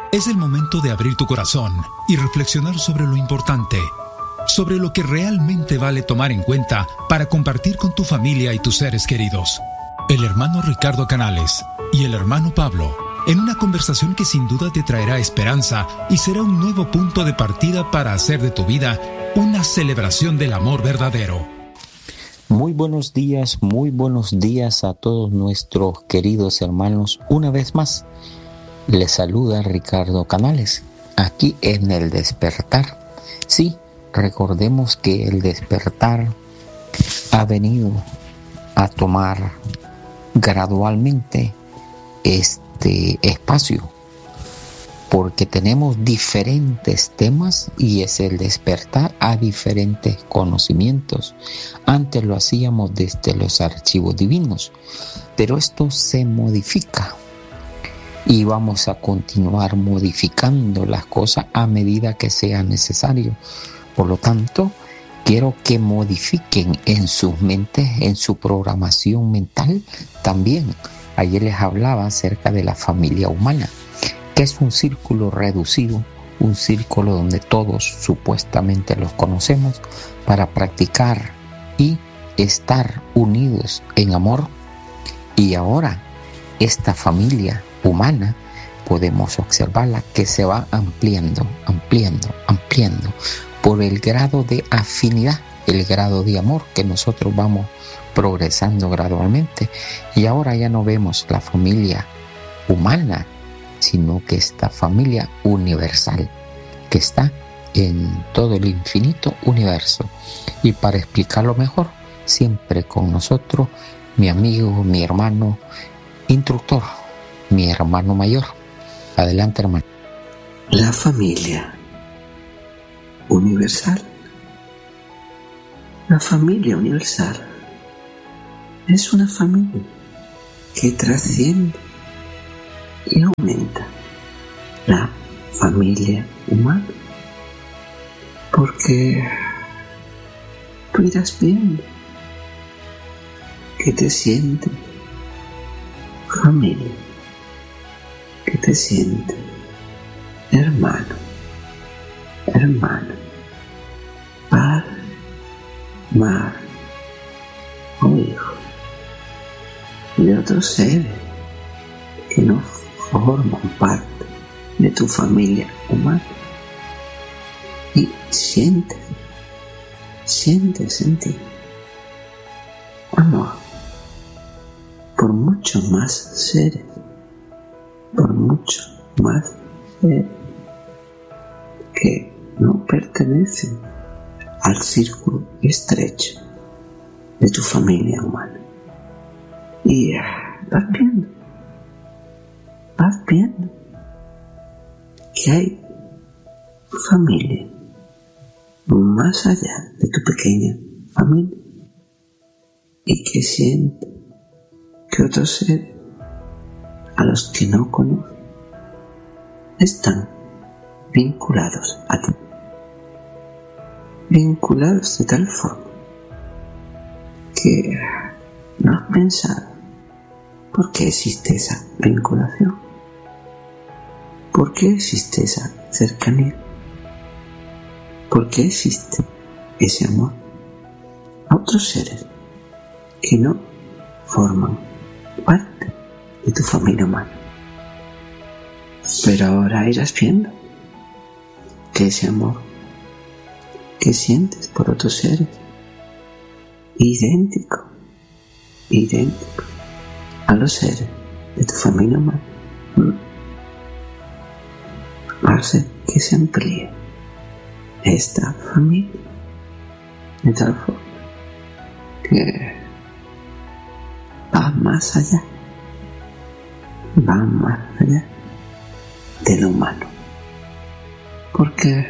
Es el momento de abrir tu corazón y reflexionar sobre lo importante, sobre lo que realmente vale tomar en cuenta para compartir con tu familia y tus seres queridos. El hermano Ricardo Canales y el hermano Pablo, en una conversación que sin duda te traerá esperanza y será un nuevo punto de partida para hacer de tu vida una celebración del amor verdadero. Muy buenos días a todos nuestros queridos hermanos. Una vez más, les saluda Ricardo Canales, aquí en El Despertar. Sí, recordemos que el despertar ha venido a tomar gradualmente este espacio, porque tenemos diferentes temas y es el despertar a diferentes conocimientos. Antes lo hacíamos desde los archivos divinos, pero esto se modifica y vamos a continuar modificando las cosas a medida que sea necesario. Por lo tanto, quiero que modifiquen en sus mentes, en su programación mental también. Ayer les hablaba acerca de la familia humana, que es un círculo reducido, un círculo donde todos supuestamente los conocemos para practicar y estar unidos en amor. Y ahora esta familia humana podemos observarla que se va ampliando por el grado de afinidad, el grado de amor que nosotros vamos progresando gradualmente. Y ahora ya no vemos la familia humana, sino que esta familia universal que está en todo el infinito universo. Y para explicarlo mejor, siempre con nosotros mi amigo, mi hermano instructor, mi hermano mayor. Adelante, hermano. La familia universal. La familia universal es una familia que trasciende y aumenta la familia humana, porque tú irás viendo que te sientes familia, que te sientes hermana, padre, madre o hijo de otros seres que no forman parte de tu familia humana, y sientes en ti amor por muchos más seres, que no pertenecen al círculo estrecho de tu familia humana. Y vas viendo que hay familia más allá de tu pequeña familia, y que sientes que otros seres a los que no conoces están vinculados a ti, vinculados de tal forma que no has pensado por qué existe esa vinculación, por qué existe esa cercanía, por qué existe ese amor a otros seres que no forman parte de tu familia humana. Pero ahora irás viendo que ese amor que sientes por otros seres idéntico a los seres de tu familia humana hace que se amplíe esta familia de tal forma que va más allá de lo humano, porque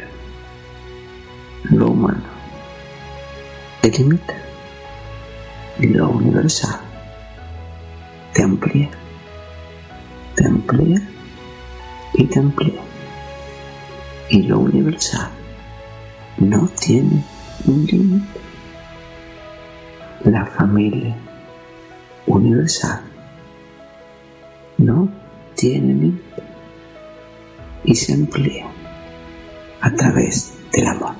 lo humano te limita y lo universal te amplía y lo universal no tiene un límite. La familia universal no tiene límite. y se amplía a través del amor.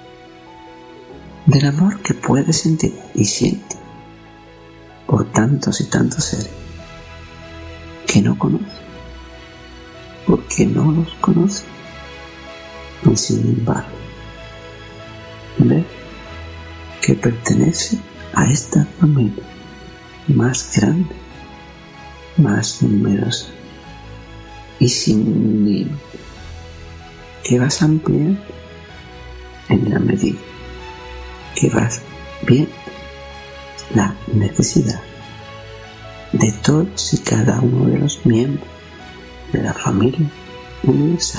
Del amor que puedes sentir y siente por tantos y tantos seres que no conoces, porque no los conoces. Y sin embargo, ves que pertenece a esta familia más grande, más numerosa y sin límite, que vas ampliando en la medida que vas viendo la necesidad de todos y cada uno de los miembros de la familia universal.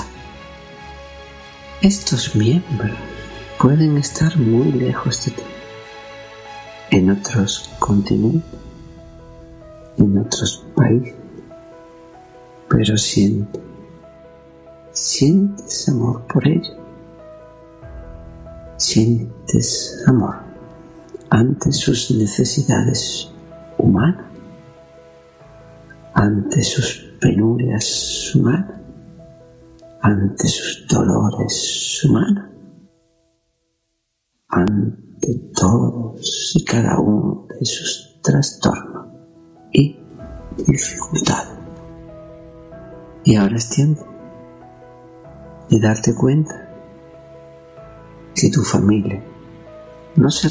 Estos miembros pueden estar muy lejos de ti, en otros continentes, en otros países, pero sientes amor por ellos, sientes amor ante sus necesidades humanas, ante sus penurias humanas, ante sus dolores humanos, ante todos y cada uno de sus trastornos y dificultades. Y ahora es tiempo de darte cuenta que tu familia no se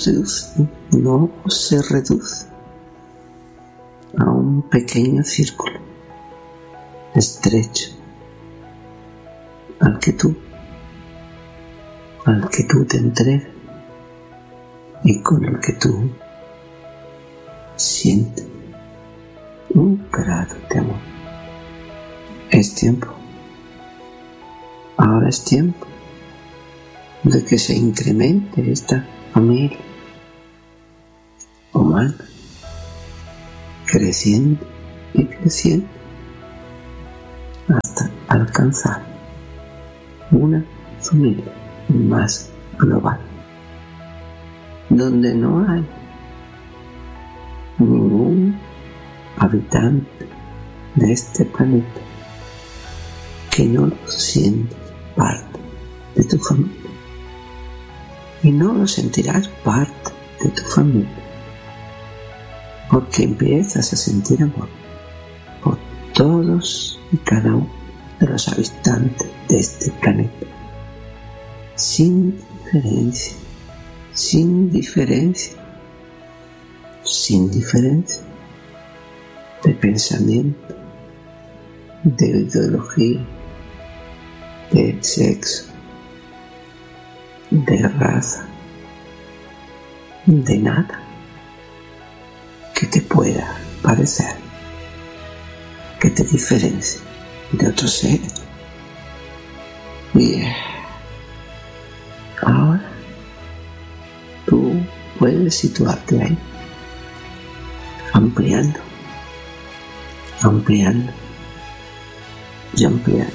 reduce a un pequeño círculo estrecho al que tú te entregas y con el que tú sientes un grado de amor. Es tiempo, ahora es tiempo de que se incremente esta familia humana, creciendo y creciendo hasta alcanzar una familia más global, donde no hay ningún habitante de este planeta que no lo sienta parte de tu familia, y no lo sentirás parte de tu familia porque empiezas a sentir amor por todos y cada uno de los habitantes de este planeta, sin diferencia de pensamiento, de ideología, de sexo, de raza, de nada que te pueda parecer que te diferencie de otros seres. Y ahora tú puedes situarte ahí, ampliando y ampliando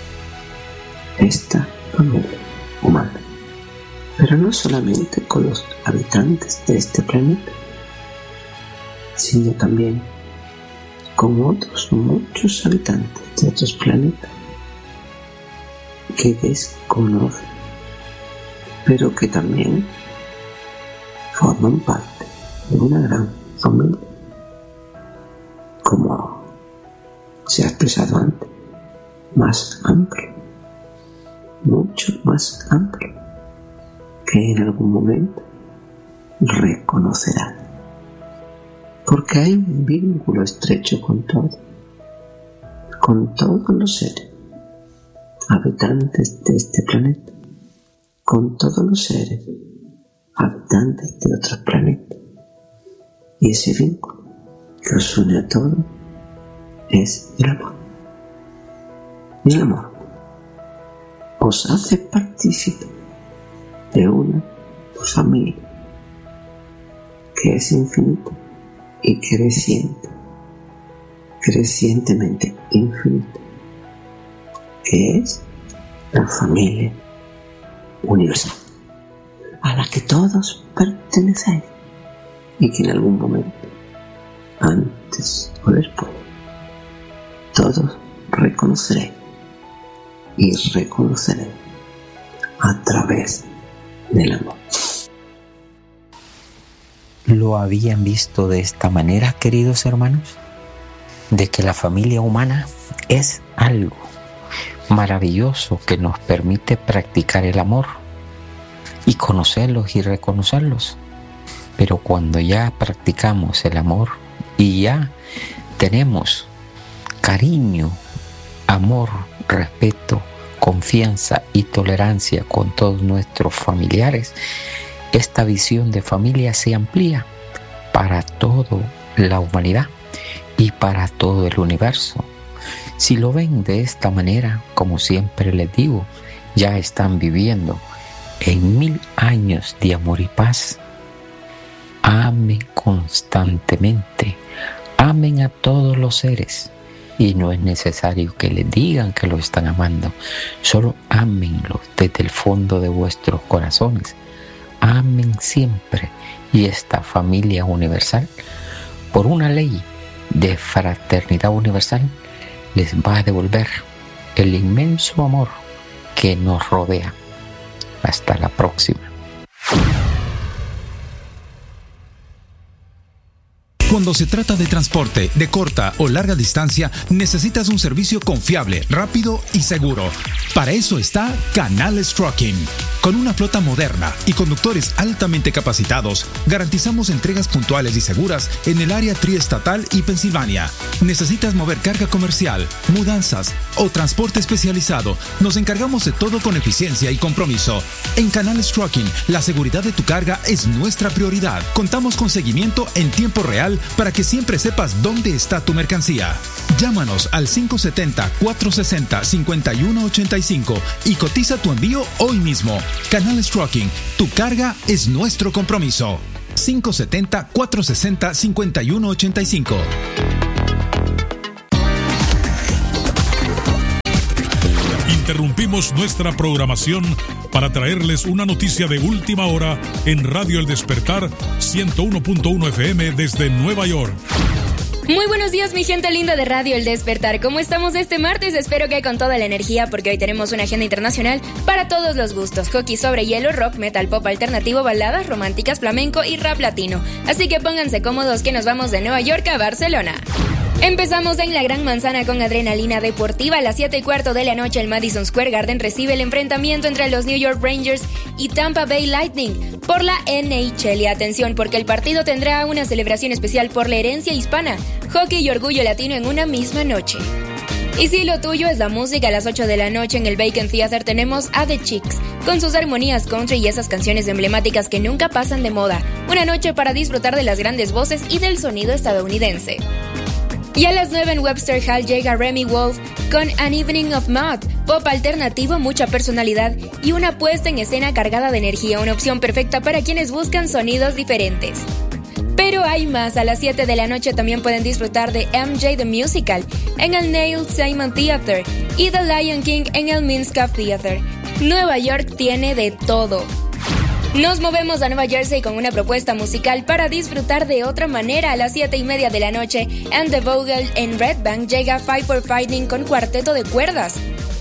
esta familia humana, pero no solamente con los habitantes de este planeta, sino también con otros muchos habitantes de otros planetas que desconocen, pero que también forman parte de una gran familia, como se ha expresado antes, más amplio, mucho más amplio, que en algún momento reconocerán, porque hay un vínculo estrecho con todos los seres habitantes de este planeta, con todos los seres habitantes de otros planetas, y ese vínculo que os une a todos es el amor. Y el amor os hace partícipe de una familia que es infinita y crecientemente infinita, que es la familia universal, a la que todos pertenecéis y que en algún momento, antes o después, todos reconoceréis y reconoceré a través del amor. ¿Lo habían visto de esta manera, queridos hermanos? De que la familia humana es algo maravilloso que nos permite practicar el amor y conocerlos y reconocerlos. Pero cuando ya practicamos el amor y ya tenemos cariño, amor, respeto, confianza y tolerancia con todos nuestros familiares, esta visión de familia se amplía para toda la humanidad y para todo el universo. Si lo ven de esta manera, como siempre les digo, ya están viviendo en 1000 años de amor y paz. Amen constantemente, amen a todos los seres y no es necesario que les digan que lo están amando, solo ámenlos desde el fondo de vuestros corazones. Amen siempre y esta familia universal, por una ley de fraternidad universal, les va a devolver el inmenso amor que nos rodea. Hasta la próxima. Cuando se trata de transporte de corta o larga distancia, necesitas un servicio confiable, rápido y seguro. Para eso está Canales Trucking. Con una flota moderna y conductores altamente capacitados, garantizamos entregas puntuales y seguras en el área triestatal y Pensilvania. ¿Necesitas mover carga comercial, mudanzas o transporte especializado? Nos encargamos de todo con eficiencia y compromiso. En Canales Trucking, la seguridad de tu carga es nuestra prioridad. Contamos con seguimiento en tiempo real para que siempre sepas dónde está tu mercancía. Llámanos al 570-460-5185 y cotiza tu envío hoy mismo. Canales Trucking, tu carga es nuestro compromiso. 570-460-5185. Interrumpimos nuestra programación para traerles una noticia de última hora en Radio El Despertar 101.1 FM desde Nueva York. Muy buenos días, mi gente linda de Radio El Despertar. ¿Cómo estamos este martes? Espero que con toda la energía, porque hoy tenemos una agenda internacional para todos los gustos. Hockey sobre hielo, rock, metal, pop alternativo, baladas románticas, flamenco y rap latino. Así que pónganse cómodos que nos vamos de Nueva York a Barcelona. Empezamos en la Gran Manzana con adrenalina deportiva. A las 7:15 de la noche, el Madison Square Garden recibe el enfrentamiento entre los New York Rangers y Tampa Bay Lightning por la NHL. Y atención, porque el partido tendrá una celebración especial por la herencia hispana, hockey y orgullo latino en una misma noche. Y si lo tuyo es la música, a las 8 de la noche en el Bacon Theater tenemos a The Chicks, con sus armonías country y esas canciones emblemáticas que nunca pasan de moda. Una noche para disfrutar de las grandes voces y del sonido estadounidense. Y a las 9 en Webster Hall llega Remy Wolf con An Evening of Mud, pop alternativo, mucha personalidad y una puesta en escena cargada de energía, una opción perfecta para quienes buscan sonidos diferentes. Pero hay más, a las 7 de la noche también pueden disfrutar de MJ The Musical en el Neil Simon Theater y The Lion King en el Minskoff Theater. Nueva York tiene de todo. Nos movemos a Nueva Jersey con una propuesta musical para disfrutar de otra manera. A las 7:30 de la noche, And the Vogel en Red Bank llega Fight for Fighting con cuarteto de cuerdas.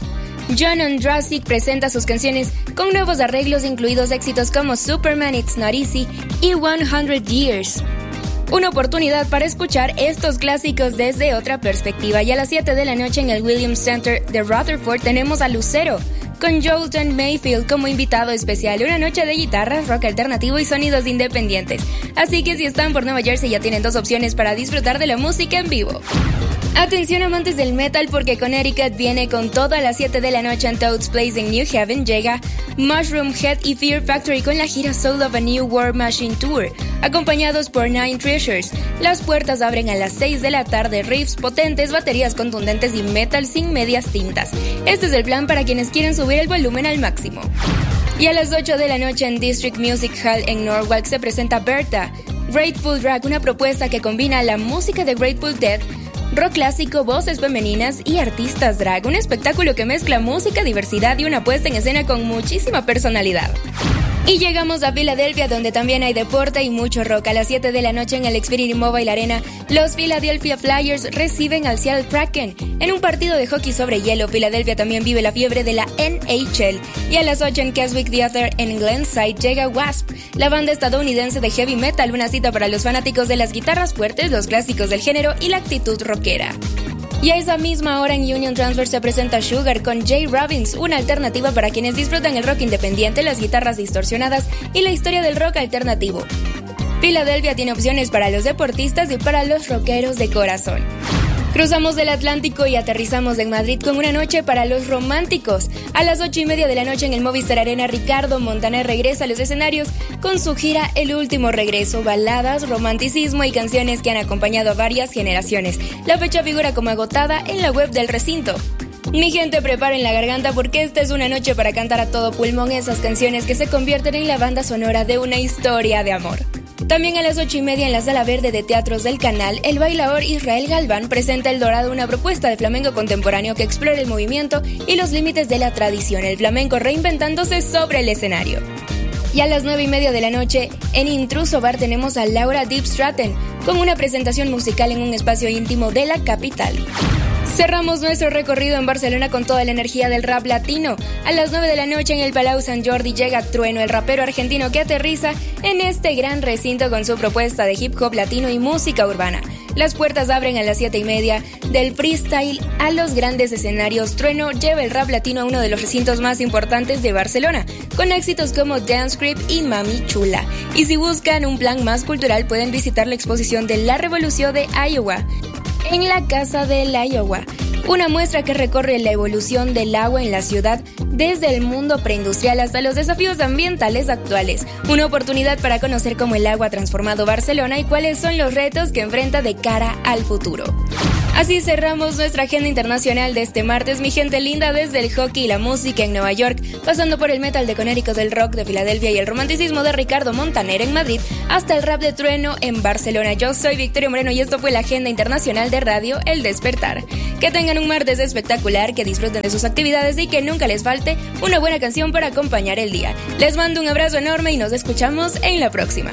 John Ondrasik presenta sus canciones con nuevos arreglos, incluidos éxitos como Superman, It's Not Easy y 100 Years. Una oportunidad para escuchar estos clásicos desde otra perspectiva. Y a las 7 de la noche en el Williams Center de Rutherford tenemos a Lucero, con Jolton Mayfield como invitado especial. Una noche de guitarras, rock alternativo y sonidos independientes. Así que si están por Nueva Jersey ya tienen dos opciones para disfrutar de la música en vivo. Atención amantes del metal, porque Connecticut viene con todo. A las 7 de la noche en Toad's Place en New Haven llega Mushroom Head y Fear Factory con la gira Soul of a New War Machine Tour, acompañados por Nine Treasures. Las puertas abren a las 6 de la tarde, riffs potentes, baterías contundentes y metal sin medias tintas. Este es el plan para quienes quieren subir el volumen al máximo. Y a las 8 de la noche en District Music Hall en Norwalk se presenta Berta, Grateful Drag, una propuesta que combina la música de Grateful Dead, rock clásico, voces femeninas y artistas drag. Un espectáculo que mezcla música, diversidad y una puesta en escena con muchísima personalidad. Y llegamos a Filadelfia, donde también hay deporte y mucho rock. A las 7 de la noche en el Xfinity Mobile Arena, los Philadelphia Flyers reciben al Seattle Kraken. En un partido de hockey sobre hielo, Filadelfia también vive la fiebre de la NHL. Y a las 8 en Keswick Theatre en Glenside llega Wasp, la banda estadounidense de heavy metal, una cita para los fanáticos de las guitarras fuertes, los clásicos del género y la actitud rockera. Y a esa misma hora en Union Transfer se presenta Sugar con Jay Robbins, una alternativa para quienes disfrutan el rock independiente, las guitarras distorsionadas y la historia del rock alternativo. Filadelfia tiene opciones para los deportistas y para los rockeros de corazón. Cruzamos del Atlántico y aterrizamos en Madrid con una noche para los románticos. A las 8:30 de la noche en el Movistar Arena, Ricardo Montaner regresa a los escenarios con su gira El Último Regreso, baladas, romanticismo y canciones que han acompañado a varias generaciones. La fecha figura como agotada en la web del recinto. Mi gente, preparen la garganta porque esta es una noche para cantar a todo pulmón esas canciones que se convierten en la banda sonora de una historia de amor. También a las 8:30 en la Sala Verde de Teatros del Canal, el bailaor Israel Galván presenta El Dorado, una propuesta de flamenco contemporáneo que explora el movimiento y los límites de la tradición, el flamenco reinventándose sobre el escenario. Y a las 9:30 de la noche, en Intruso Bar tenemos a Laura Deep Stratton con una presentación musical en un espacio íntimo de la capital. Cerramos nuestro recorrido en Barcelona con toda la energía del rap latino. A las 9 de la noche en el Palau Sant Jordi llega Trueno, el rapero argentino que aterriza en este gran recinto con su propuesta de hip hop latino y música urbana. Las puertas abren a las 7:30. Del freestyle a los grandes escenarios, Trueno lleva el rap latino a uno de los recintos más importantes de Barcelona, con éxitos como Dance Creep y Mami Chula. Y si buscan un plan más cultural, pueden visitar la exposición de La Revolución de Iowa en la Casa del Iowa, una muestra que recorre la evolución del agua en la ciudad desde el mundo preindustrial hasta los desafíos ambientales actuales. Una oportunidad para conocer cómo el agua ha transformado Barcelona y cuáles son los retos que enfrenta de cara al futuro. Así cerramos nuestra agenda internacional de este martes, mi gente linda, desde el hockey y la música en Nueva York, pasando por el metal de Connecticut, el rock de Filadelfia y el romanticismo de Ricardo Montaner en Madrid, hasta el rap de Trueno en Barcelona. Yo soy Victoria Moreno y esto fue la agenda internacional de Radio El Despertar. Que tengan un martes espectacular, que disfruten de sus actividades y que nunca les falte una buena canción para acompañar el día. Les mando un abrazo enorme y nos escuchamos en la próxima.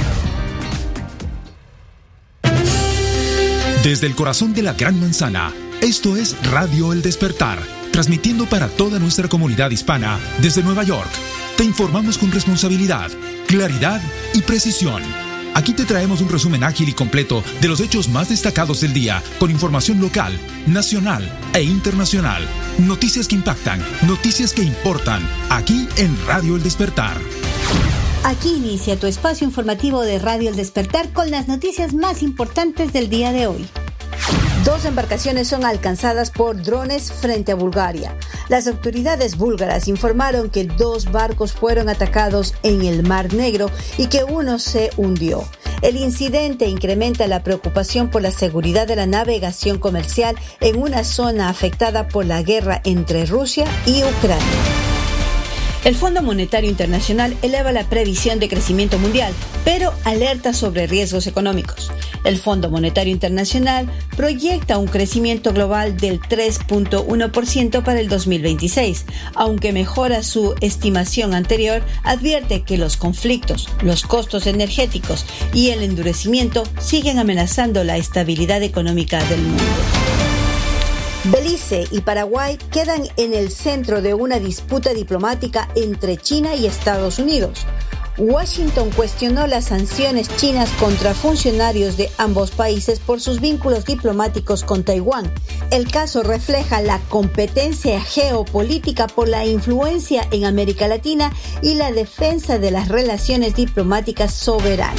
Desde el corazón de la Gran Manzana, esto es Radio El Despertar, transmitiendo para toda nuestra comunidad hispana desde Nueva York. Te informamos con responsabilidad, claridad y precisión. Aquí te traemos un resumen ágil y completo de los hechos más destacados del día, con información local, nacional e internacional. Noticias que impactan, noticias que importan, aquí en Radio El Despertar. Aquí inicia tu espacio informativo de Radio El Despertar con las noticias más importantes del día de hoy. 2 embarcaciones son alcanzadas por drones frente a Bulgaria. Las autoridades búlgaras informaron que 2 barcos fueron atacados en el Mar Negro y que uno se hundió. El incidente incrementa la preocupación por la seguridad de la navegación comercial en una zona afectada por la guerra entre Rusia y Ucrania. El Fondo Monetario Internacional eleva la previsión de crecimiento mundial, pero alerta sobre riesgos económicos. El Fondo Monetario Internacional proyecta un crecimiento global del 3.1% para el 2026, aunque mejora su estimación anterior, advierte que los conflictos, los costos energéticos y el endurecimiento siguen amenazando la estabilidad económica del mundo. Belice y Paraguay quedan en el centro de una disputa diplomática entre China y Estados Unidos. Washington cuestionó las sanciones chinas contra funcionarios de ambos países por sus vínculos diplomáticos con Taiwán. El caso refleja la competencia geopolítica por la influencia en América Latina y la defensa de las relaciones diplomáticas soberanas.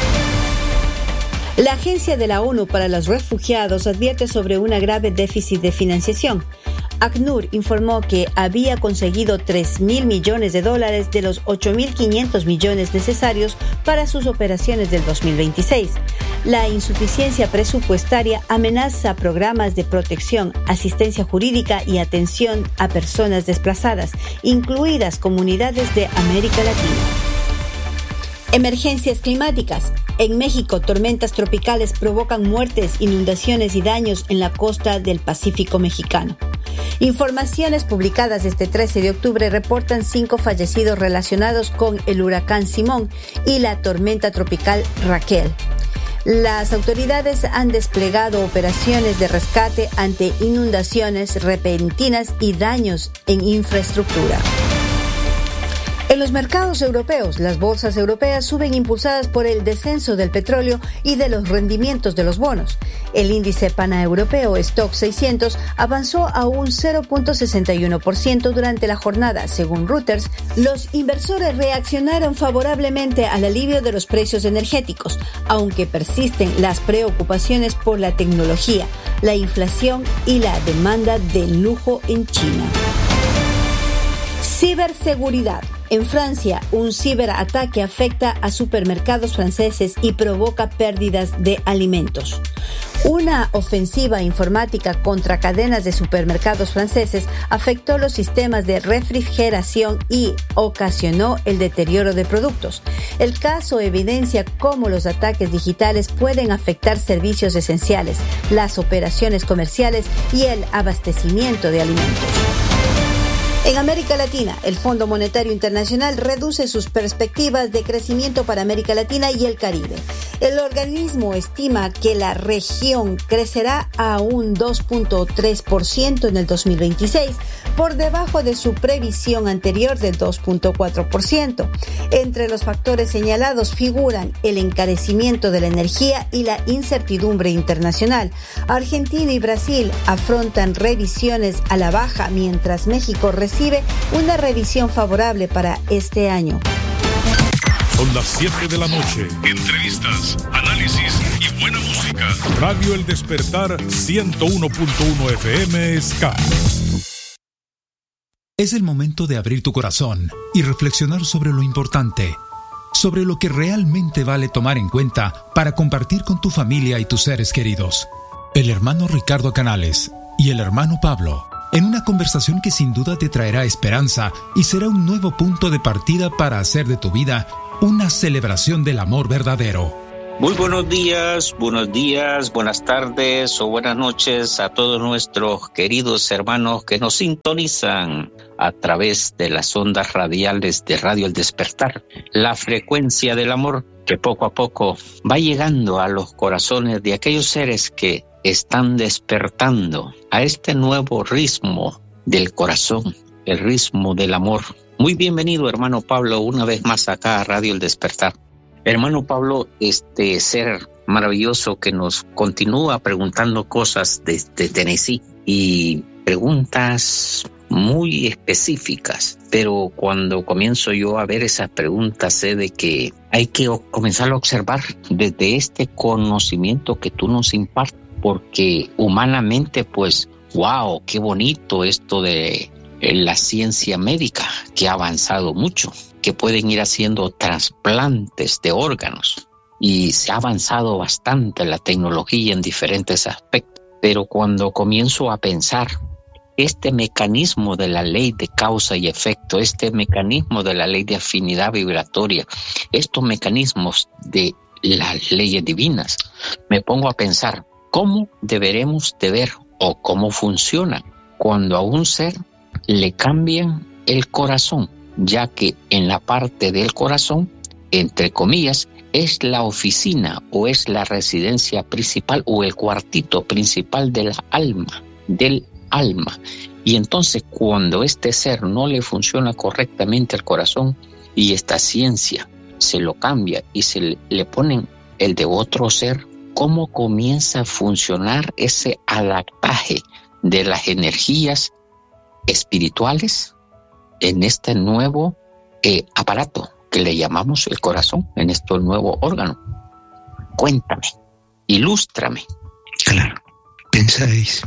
La Agencia de la ONU para los Refugiados advierte sobre un grave déficit de financiación. ACNUR informó que había conseguido $3.000 millones de los 8.500 millones necesarios para sus operaciones del 2026. La insuficiencia presupuestaria amenaza programas de protección, asistencia jurídica y atención a personas desplazadas, incluidas comunidades de América Latina. Emergencias climáticas. En México, tormentas tropicales provocan muertes, inundaciones y daños en la costa del Pacífico mexicano. Informaciones publicadas este 13 de octubre reportan 5 fallecidos relacionados con el huracán Simón y la tormenta tropical Raquel. Las autoridades han desplegado operaciones de rescate ante inundaciones repentinas y daños en infraestructura. En los mercados europeos, las bolsas europeas suben impulsadas por el descenso del petróleo y de los rendimientos de los bonos. El índice paneuropeo Stoxx 600 avanzó a un 0.61% durante la jornada. Según Reuters, los inversores reaccionaron favorablemente al alivio de los precios energéticos, aunque persisten las preocupaciones por la tecnología, la inflación y la demanda de lujo en China. Ciberseguridad. En Francia, un ciberataque afecta a supermercados franceses y provoca pérdidas de alimentos. Una ofensiva informática contra cadenas de supermercados franceses afectó los sistemas de refrigeración y ocasionó el deterioro de productos. El caso evidencia cómo los ataques digitales pueden afectar servicios esenciales, las operaciones comerciales y el abastecimiento de alimentos. En América Latina, el Fondo Monetario Internacional reduce sus perspectivas de crecimiento para América Latina y el Caribe. El organismo estima que la región crecerá a un 2.3% en el 2026, por debajo de su previsión anterior del 2.4%. Entre los factores señalados figuran el encarecimiento de la energía y la incertidumbre internacional. Argentina y Brasil afrontan revisiones a la baja, mientras México recibe una revisión favorable para este año. Son las 7 de la noche. Entrevistas, análisis y buena música. Radio El Despertar 101.1 FM Ska. Es el momento de abrir tu corazón y reflexionar sobre lo importante, sobre lo que realmente vale tomar en cuenta para compartir con tu familia y tus seres queridos. El hermano Ricardo Canales y el hermano Pablo, en una conversación que sin duda te traerá esperanza y será un nuevo punto de partida para hacer de tu vida una celebración del amor verdadero. Muy buenos días, buenas tardes o buenas noches a todos nuestros queridos hermanos que nos sintonizan a través de las ondas radiales de Radio El Despertar, la frecuencia del amor que poco a poco va llegando a los corazones de aquellos seres que están despertando a este nuevo ritmo del corazón, el ritmo del amor. Muy bienvenido, hermano Pablo, una vez más acá a Radio El Despertar. Hermano Pablo, este ser maravilloso que nos continúa preguntando cosas desde Tennessee y preguntas muy específicas, pero cuando comienzo yo a ver esas preguntas sé de que hay que comenzar a observar desde este conocimiento que tú nos impartes, porque humanamente pues, wow, qué bonito esto de la ciencia médica que ha avanzado mucho, que pueden ir haciendo trasplantes de órganos y se ha avanzado bastante la tecnología en diferentes aspectos. Pero cuando comienzo a pensar este mecanismo de la ley de causa y efecto, este mecanismo de la ley de afinidad vibratoria, estos mecanismos de las leyes divinas, me pongo a pensar cómo deberemos de ver o cómo funciona cuando a un ser le cambian el corazón, ya que en la parte del corazón, entre comillas, es la oficina o es la residencia principal o el cuartito principal de la alma, del alma. Y entonces cuando este ser no le funciona correctamente el corazón y esta ciencia se lo cambia y se le ponen el de otro ser, ¿cómo comienza a funcionar ese adaptaje de las energías espirituales en este nuevo aparato que le llamamos el corazón, en este nuevo órgano? Cuéntame, ilústrame. Claro, pensáis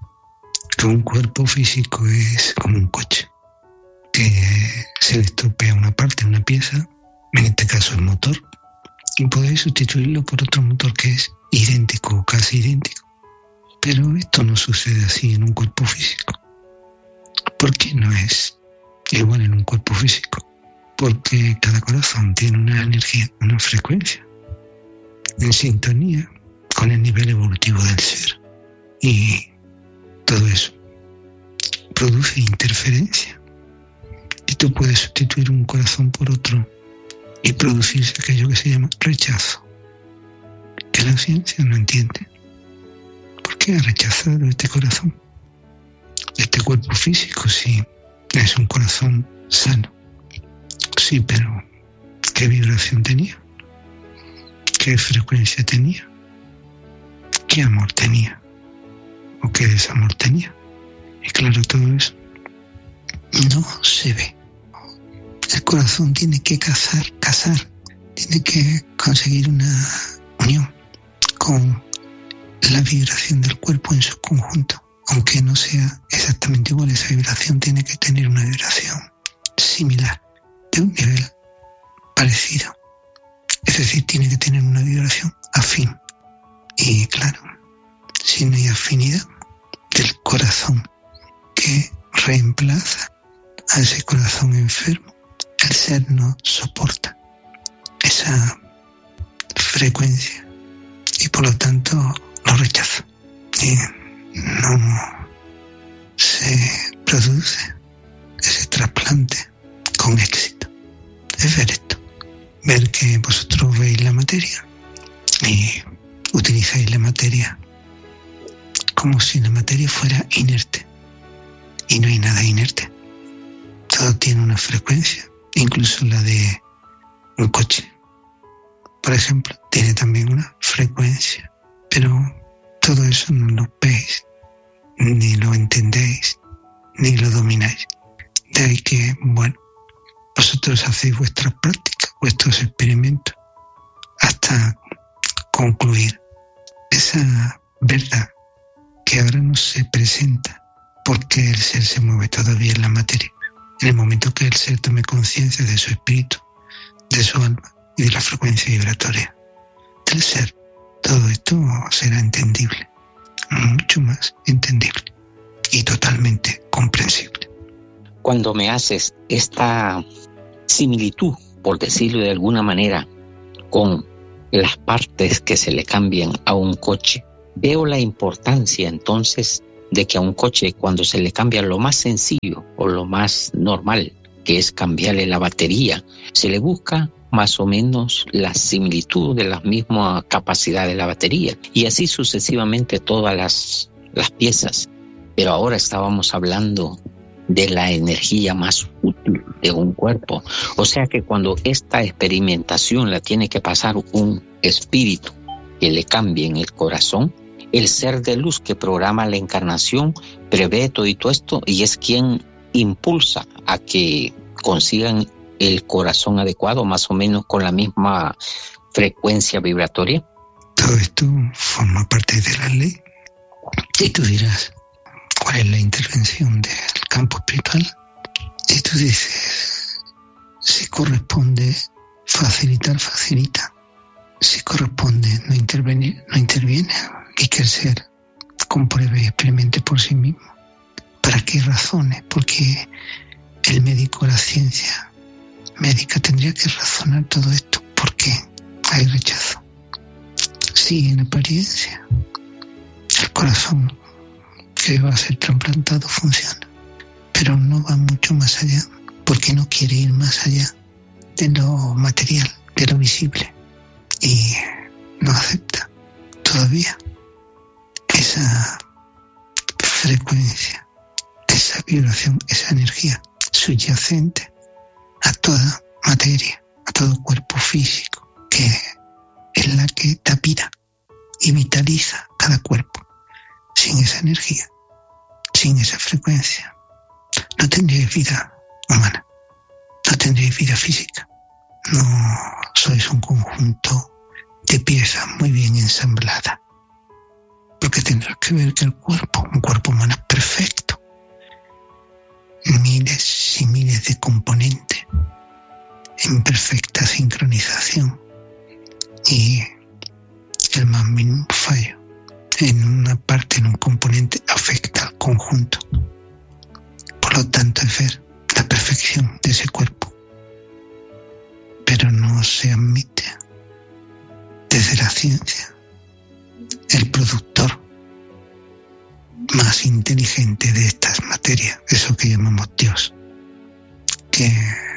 que un cuerpo físico es como un coche, que se le estropea una parte, una pieza, en este caso el motor, y podéis sustituirlo por otro motor que es idéntico o casi idéntico. Pero esto no sucede así en un cuerpo físico. ¿Por qué no es igual en un cuerpo físico? Porque cada corazón tiene una energía, una frecuencia en sintonía con el nivel evolutivo del ser. Y todo eso produce interferencia. Y tú puedes sustituir un corazón por otro y producirse aquello que se llama rechazo, que la ciencia no entiende. ¿Por qué ha rechazado este corazón? Este cuerpo físico, sí, es un corazón sano. Sí, pero ¿qué vibración tenía? ¿Qué frecuencia tenía? ¿Qué amor tenía? ¿O qué desamor tenía? Y claro, todo eso no se ve. El corazón tiene que casar, tiene que conseguir una unión con la vibración del cuerpo en su conjunto. Aunque no sea exactamente igual, esa vibración tiene que tener una vibración similar, de un nivel parecido. Es decir, tiene que tener una vibración afín. Y claro, si no hay afinidad del corazón que reemplaza a ese corazón enfermo, el ser no soporta esa frecuencia y por lo tanto lo rechaza. Y no se produce ese trasplante con éxito. Es ver esto, ver que vosotros veis la materia y utilizáis la materia como si la materia fuera inerte, y no hay nada inerte. Todo tiene una frecuencia, incluso la de un coche, por ejemplo, tiene también una frecuencia, pero todo eso no lo veis, ni lo entendéis, ni lo domináis. De ahí que, bueno, vosotros hacéis vuestras prácticas, vuestros experimentos, hasta concluir esa verdad que ahora no se presenta, porque el ser se mueve todavía en la materia. En el momento que el ser tome conciencia de su espíritu, de su alma y de la frecuencia vibratoria del ser, todo esto será entendible, mucho más entendible y totalmente comprensible. Cuando me haces esta similitud, por decirlo de alguna manera, con las partes que se le cambian a un coche, veo la importancia entonces de que a un coche, cuando se le cambia lo más sencillo o lo más normal, que es cambiarle la batería, se le busca más o menos la similitud de la misma capacidad de la batería, y así sucesivamente todas las piezas. Pero ahora estábamos hablando de la energía más útil de un cuerpo. O sea que cuando esta experimentación la tiene que pasar un espíritu que le cambie en el corazón, el ser de luz que programa la encarnación prevé todo esto y es quien impulsa a que consigan el corazón adecuado, más o menos con la misma frecuencia vibratoria. Todo esto forma parte de la ley. Y tú dirás, ¿cuál es la intervención del campo espiritual? Y tú dices, si corresponde facilitar, facilita. Si corresponde no intervenir, no interviene. Y que el ser compruebe y experimente por sí mismo. ¿Para qué razones? Porque el médico, la ciencia médica tendría que razonar todo esto. ¿Por qué hay rechazo? Sí, en apariencia, el corazón que va a ser trasplantado funciona, pero no va mucho más allá, porque no quiere ir más allá de lo material, de lo visible, y no acepta todavía esa frecuencia, esa vibración, esa energía subyacente a toda materia, a todo cuerpo físico, que es la que da vida y vitaliza cada cuerpo. Sin esa energía, sin esa frecuencia, no tendríais vida humana, no tendríais vida física. No sois un conjunto de piezas muy bien ensambladas, porque tendrás que ver que un cuerpo humano es perfecto. Miles y miles de componentes en perfecta sincronización, y el más mínimo fallo en una parte, en un componente, afecta al conjunto. Por lo tanto, es ver la perfección de ese cuerpo, pero no se admite desde la ciencia. El productor más inteligente de estas materias materia, eso que llamamos Dios, que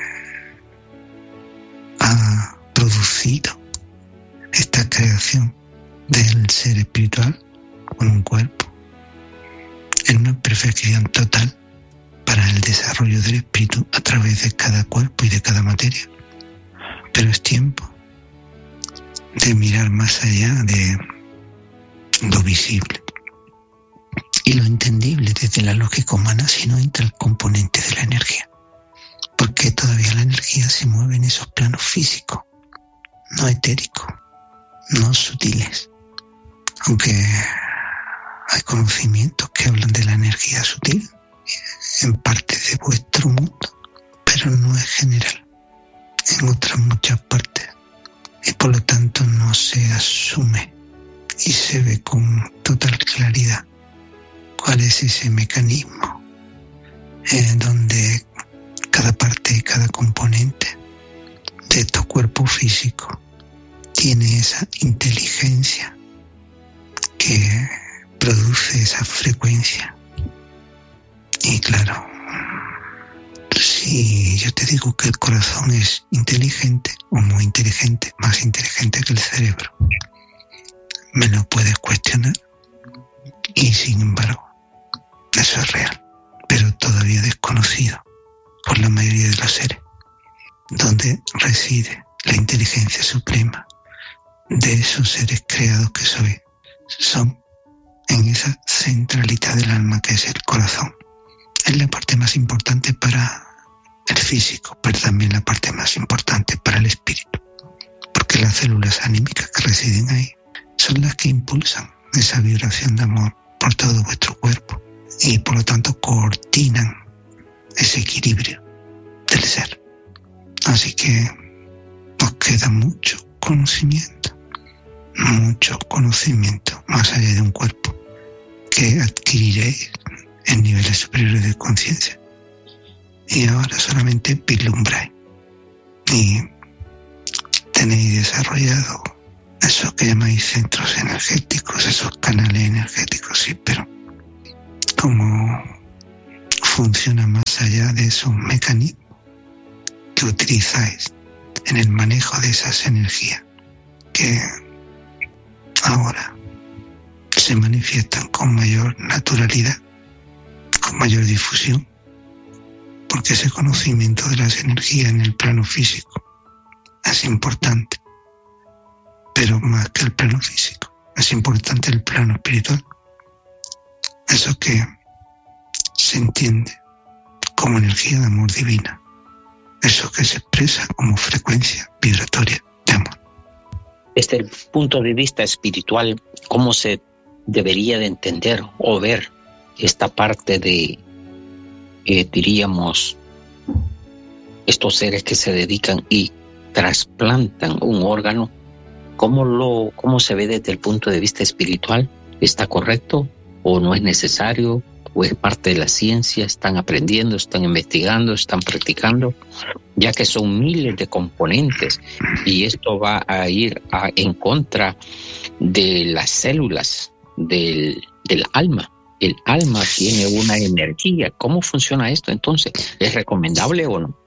ha producido esta creación del ser espiritual con un cuerpo en una perfección total para el desarrollo del espíritu a través de cada cuerpo y de cada materia. Pero es tiempo de mirar más allá de lo visible y lo entendible desde la lógica humana, si no entra el componente de la energía, porque todavía la energía se mueve en esos planos físicos, no etéricos, no sutiles, aunque hay conocimientos que hablan de la energía sutil en parte de vuestro mundo, pero no es general en otras muchas partes, y por lo tanto no se asume y se ve con total claridad cuál es ese mecanismo donde cada parte y cada componente de tu cuerpo físico tiene esa inteligencia que produce esa frecuencia. Y claro, si yo te digo que el corazón es inteligente o muy inteligente, más inteligente que el cerebro, me lo puedes cuestionar, y sin embargo eso es real, pero todavía desconocido por la mayoría de los seres, donde reside la inteligencia suprema de esos seres creados que son en esa centralidad del alma que es el corazón. Es la parte más importante para el físico, pero también la parte más importante para el espíritu, porque las células anímicas que residen ahí son las que impulsan esa vibración de amor por todo vuestro cuerpo y por lo tanto coordinan ese equilibrio del ser. Así que os queda mucho conocimiento más allá de un cuerpo que adquiriréis en niveles superiores de conciencia, y ahora solamente vislumbráis y tenéis desarrollado eso que llamáis centros energéticos, esos canales energéticos, sí, pero cómo funciona más allá de esos mecanismos que utilizáis en el manejo de esas energías que ahora se manifiestan con mayor naturalidad, con mayor difusión, porque ese conocimiento de las energías en el plano físico es importante, pero más que el plano físico, es importante el plano espiritual, eso que se entiende como energía de amor divina, eso que se expresa como frecuencia vibratoria de amor. Desde el punto de vista espiritual, ¿cómo se debería de entender o ver esta parte de, diríamos, estos seres que se dedican y trasplantan un órgano? ¿Cómo se ve desde el punto de vista espiritual? ¿Está correcto o no es necesario? ¿O es parte de la ciencia? ¿Están aprendiendo, están investigando, están practicando? Ya que son miles de componentes y esto va a ir en contra de las células del alma. El alma tiene una energía. ¿Cómo funciona esto entonces? ¿Es recomendable o no?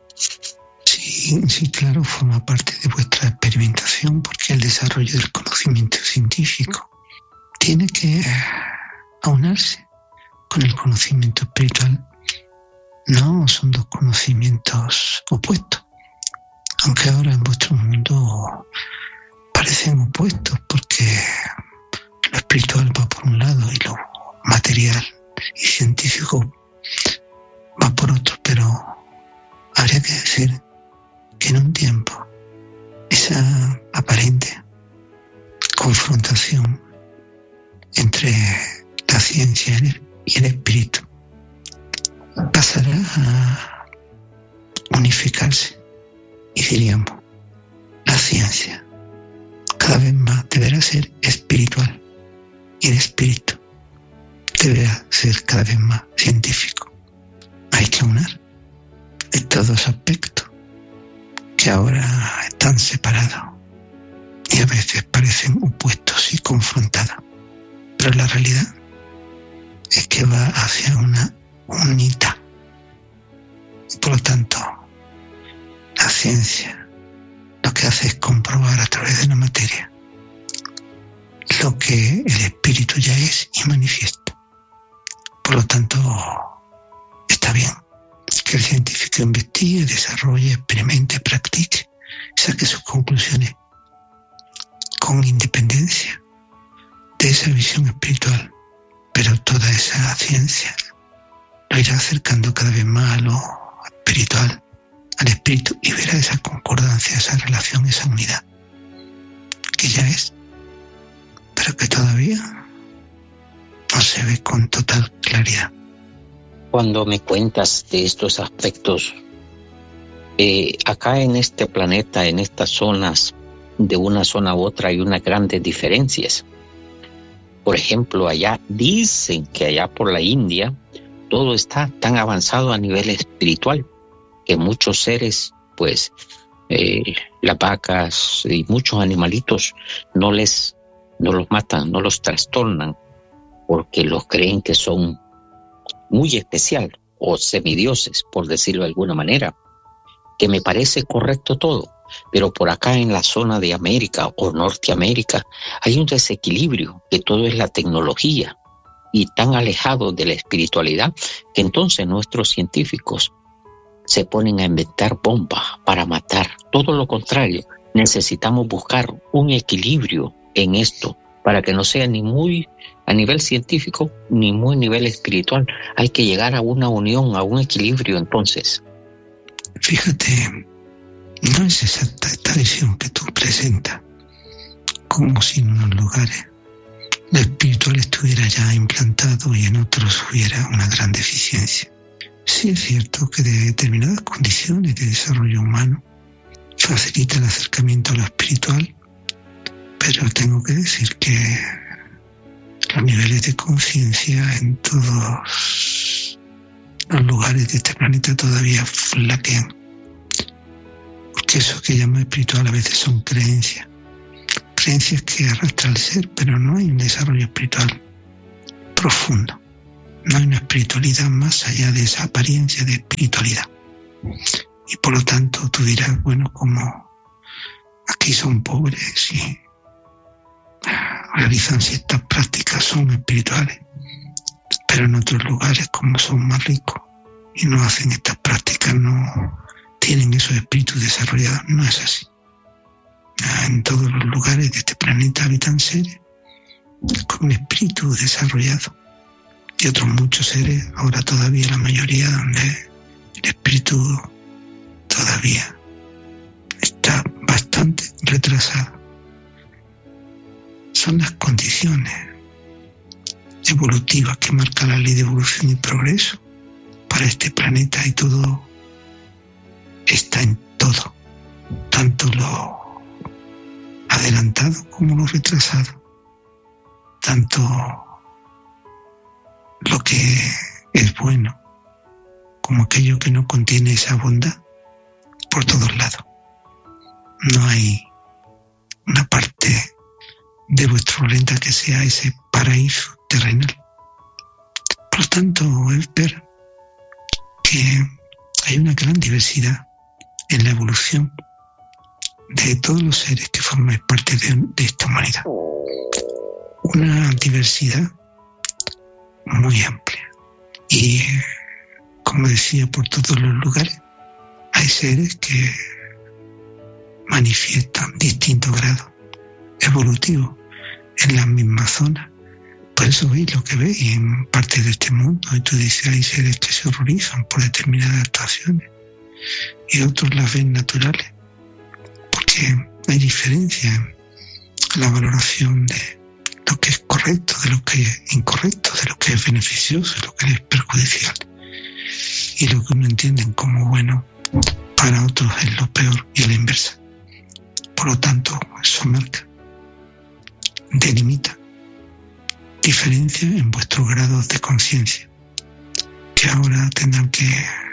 Sí, claro, forma parte de vuestra experimentación, porque el desarrollo del conocimiento científico tiene que aunarse con el conocimiento espiritual. No son dos conocimientos opuestos, aunque ahora en vuestro mundo parecen opuestos, porque lo espiritual va por un lado y lo material y científico va por otro, pero habría que decir que en un tiempo esa aparente confrontación entre la ciencia y el espíritu pasará a unificarse, y diríamos, la ciencia cada vez más deberá ser espiritual y el espíritu deberá ser cada vez más científico. Hay que unir estos dos aspectos que ahora están separados y a veces parecen opuestos y confrontados, pero la realidad es que va hacia una unita. Y por lo tanto, la ciencia lo que hace es comprobar a través de la materia lo que el espíritu ya es y manifiesta. Por lo tanto, está bien que el científico investigue, desarrolle, experimente, practique, saque sus conclusiones con independencia de esa visión espiritual, pero toda esa ciencia lo irá acercando cada vez más a lo espiritual, al espíritu, y verá esa concordancia, esa relación, esa unidad que ya es, pero que todavía no se ve con total claridad. Cuando me cuentas de estos aspectos, acá en este planeta, en estas zonas, de una zona a otra hay unas grandes diferencias. Por ejemplo, allá dicen que allá por la India todo está tan avanzado a nivel espiritual que muchos seres, pues, las vacas y muchos animalitos no los matan, no los trastornan, porque los creen que son muy especial o semidioses, por decirlo de alguna manera, que me parece correcto todo. Pero por acá en la zona de América o Norteamérica hay un desequilibrio, que todo es la tecnología y tan alejado de la espiritualidad que entonces nuestros científicos se ponen a inventar bombas para matar. Todo lo contrario, necesitamos buscar un equilibrio en esto para que no sea ni muy a nivel científico ni muy a nivel espiritual. Hay que llegar a una unión, a un equilibrio entonces. Fíjate, no es exacta esta visión que tú presentas, como si en unos lugares lo espiritual estuviera ya implantado y en otros hubiera una gran deficiencia. Sí es cierto que de determinadas condiciones de desarrollo humano facilita el acercamiento a lo espiritual, pero tengo que decir que los niveles de conciencia en todos los lugares de este planeta todavía flaquean. Porque eso que llamo espiritual a veces son creencias que arrastra el ser, pero no hay un desarrollo espiritual profundo. No hay una espiritualidad más allá de esa apariencia de espiritualidad. Y por lo tanto tú dirás, bueno, como aquí son pobres y realizan ciertas prácticas, son espirituales, pero en otros lugares, como son más ricos y no hacen estas prácticas, no tienen esos espíritus desarrollados. No es así. En todos los lugares de este planeta habitan seres con un espíritu desarrollado, y otros muchos seres, ahora todavía la mayoría, donde el espíritu todavía está bastante retrasado. Son las condiciones evolutivas que marca la ley de evolución y progreso para este planeta, y todo está en todo, tanto lo adelantado como lo retrasado, tanto lo que es bueno como aquello que no contiene esa bondad, por todos lados. No hay una parte de vuestro planeta que sea ese paraíso terrenal. Por lo tanto, es ver que hay una gran diversidad en la evolución de todos los seres que forman parte de esta humanidad. Una diversidad muy amplia. Y, como decía, por todos los lugares hay seres que manifiestan distintos grados evolutivos en la misma zona. Por eso veis lo que veis en partes de este mundo, y tú dices, hay seres que se horrorizan por determinadas actuaciones y otros las ven naturales, porque hay diferencia en la valoración de lo que es correcto, de lo que es incorrecto, de lo que es beneficioso, de lo que es perjudicial, y lo que uno entiende como bueno para otros es lo peor, y a la inversa. Por lo tanto, eso marca, delimita diferencia en vuestros grados de conciencia, que ahora tendrán que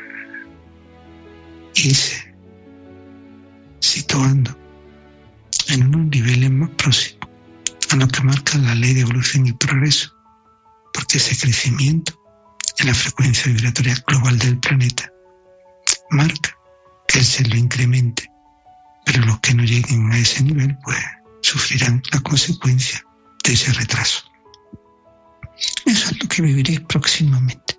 irse situando en unos niveles más próximos a lo que marca la ley de evolución y progreso, porque ese crecimiento, en la frecuencia vibratoria global del planeta, marca que el ser lo incremente, pero los que no lleguen a ese nivel pues sufrirán la consecuencia de ese retraso. Eso es lo que viviréis próximamente.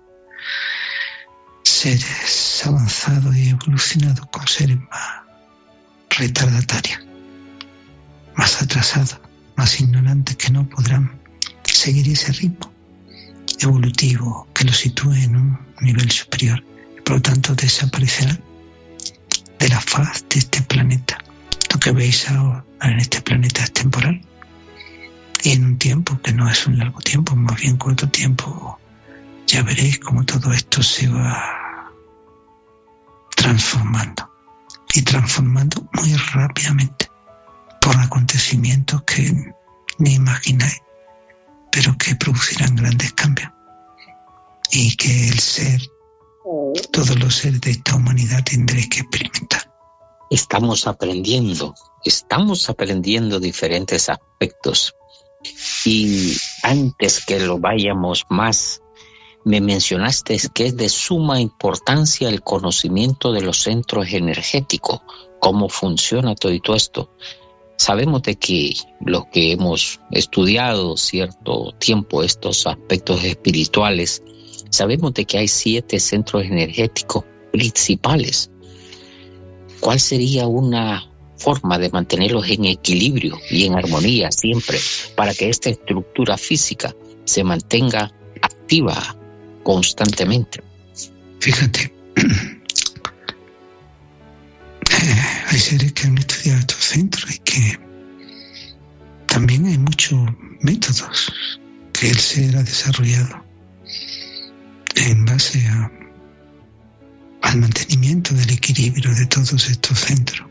Seres avanzados y evolucionados con seres más retardatarios, más atrasados, más ignorantes, que no podrán seguir ese ritmo evolutivo que los sitúe en un nivel superior y por lo tanto desaparecerán de la faz de este planeta. Lo que veis ahora en este planeta es temporal y en un tiempo que no es un largo tiempo, más bien corto tiempo, ya veréis cómo todo esto se va transformando y transformando muy rápidamente por acontecimientos que ni imagináis, pero que producirán grandes cambios y que el ser, todos los seres de esta humanidad tendréis que experimentar. Estamos aprendiendo diferentes aspectos, y antes que lo vayamos más, me mencionaste que es de suma importancia el conocimiento de los centros energéticos, cómo funciona todo esto. Sabemos de que los que hemos estudiado cierto tiempo estos aspectos espirituales, sabemos de que hay 7 centros energéticos principales. ¿Cuál sería una forma de mantenerlos en equilibrio y en armonía siempre para que esta estructura física se mantenga activa constantemente? Fíjate, hay seres que han estudiado estos centros y que también hay muchos métodos que el ser ha desarrollado en base al mantenimiento del equilibrio de todos estos centros.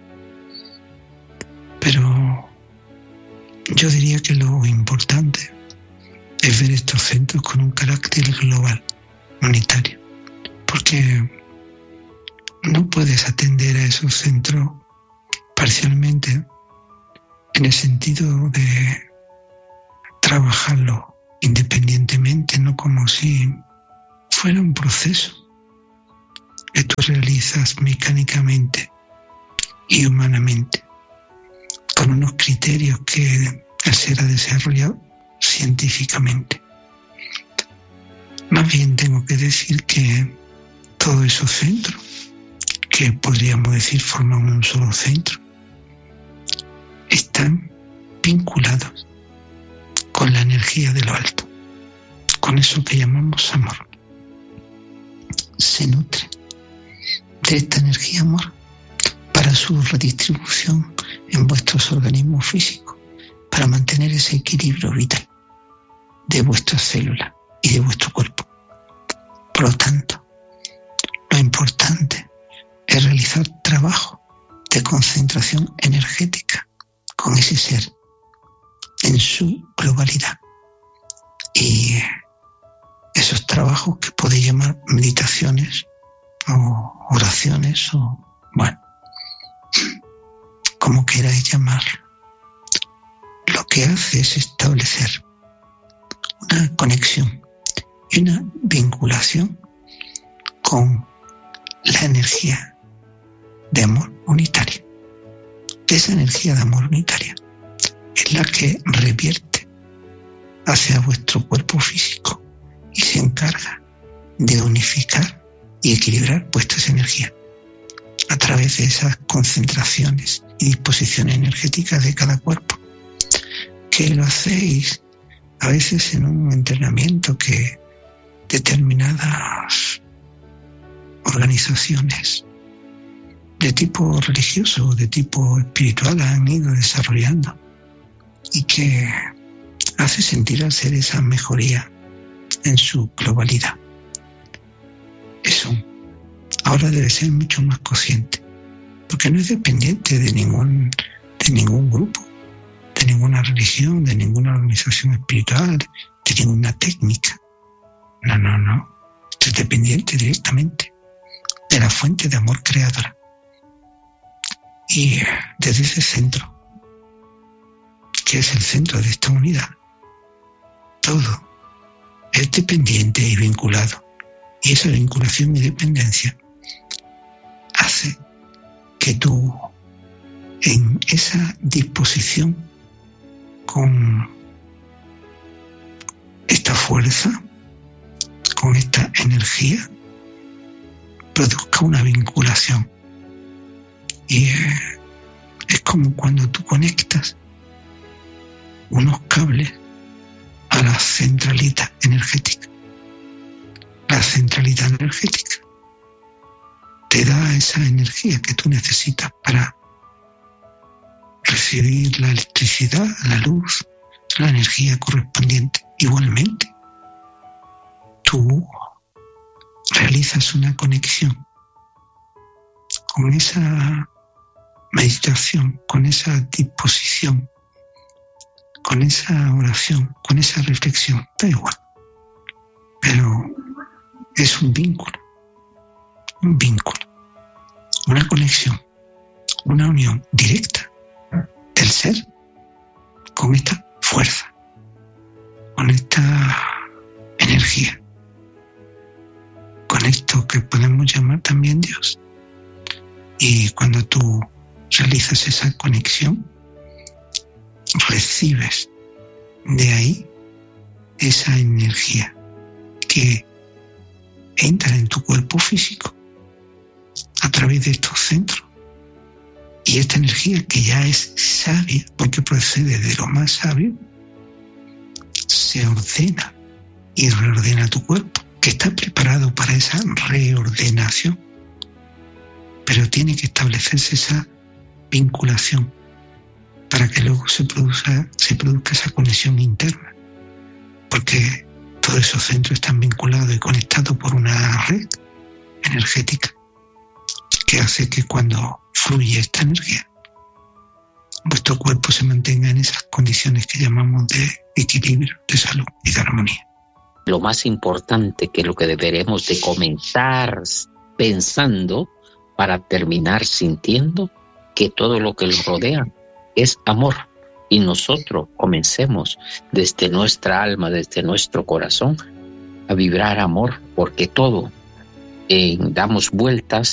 Pero yo diría que lo importante es ver estos centros con un carácter global, unitario, porque no puedes atender a esos centros parcialmente en el sentido de trabajarlo independientemente, no como si fuera un proceso que tú realizas mecánicamente y humanamente, con unos criterios que el ser ha desarrollado científicamente. Más bien tengo que decir que todos esos centros, que podríamos decir forman un solo centro, están vinculados con la energía de lo alto, con eso que llamamos amor. Se nutre de esta energía amor para su redistribución en vuestros organismos físicos, para mantener ese equilibrio vital de vuestras células y de vuestro cuerpo. Por lo tanto, lo importante es realizar trabajo de concentración energética con ese ser en su globalidad. Y esos trabajos que podéis llamar meditaciones o oraciones o, bueno, como queráis llamarlo, lo que hace es establecer una conexión y una vinculación con la energía de amor unitaria. Esa energía de amor unitaria es la que revierte hacia vuestro cuerpo físico y se encarga de unificar y equilibrar vuestras energías a través de esas concentraciones y disposiciones energéticas de cada cuerpo, que lo hacéis a veces en un entrenamiento que determinadas organizaciones de tipo religioso o de tipo espiritual han ido desarrollando y que hace sentir al ser esa mejoría en su globalidad. Eso ahora debe ser mucho más consciente, porque no es dependiente de ningún grupo, de ninguna religión, de ninguna organización espiritual, de ninguna técnica. No. Esto es dependiente directamente de la fuente de amor creadora. Y desde ese centro, que es el centro de esta unidad, todo es dependiente y vinculado Y esa vinculación y dependencia hace que tú, en esa disposición, con esta fuerza, con esta energía, produzca una vinculación. Y es como cuando tú conectas unos cables a la centralita energética. La centralita energética te da esa energía que tú necesitas para recibir la electricidad, la luz, la energía correspondiente. Igualmente, tú realizas una conexión con esa meditación, con esa disposición, con esa oración, con esa reflexión, da igual. Pero es un vínculo, una conexión, una unión directa del ser con esta fuerza, con esta energía, con esto que podemos llamar también Dios. Y cuando tú realizas esa conexión, recibes de ahí esa energía que entra en tu cuerpo físico a través de estos centros. Y esta energía, que ya es sabia, porque procede de lo más sabio, se ordena y reordena tu cuerpo, que está preparado para esa reordenación. Pero tiene que establecerse esa vinculación para que luego se produzca esa conexión interna. Porque todos esos centros están vinculados y conectados por una red energética que hace que cuando fluye esta energía, vuestro cuerpo se mantenga en esas condiciones que llamamos de equilibrio, de salud y de armonía. Lo más importante, que lo que deberemos de comenzar pensando para terminar sintiendo, que todo lo que lo rodea es amor. Y nosotros comencemos desde nuestra alma, desde nuestro corazón, a vibrar amor, porque todo damos vueltas